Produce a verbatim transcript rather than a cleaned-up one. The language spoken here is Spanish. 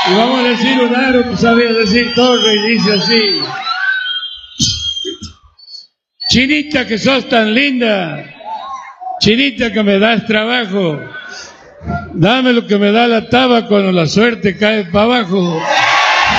Y vamos a decir un aro que sabía decir torre y dice así. Chinita que sos tan linda, chinita que me das trabajo, dame lo que me da la taba cuando la suerte cae para abajo.